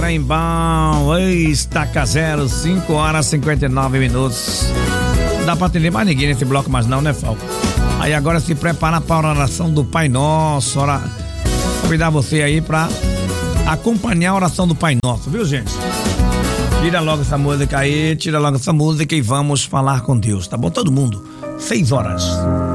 Em bom, estaca 0, 5 horas 59 minutos. Não dá pra atender mais ninguém nesse bloco, mas não, né, Falco? Aí agora se prepara para a oração do Pai Nosso. Convidar você aí pra acompanhar a oração do Pai Nosso, viu, gente? Tira logo essa música aí, e vamos falar com Deus, tá bom? Todo mundo, 6 horas.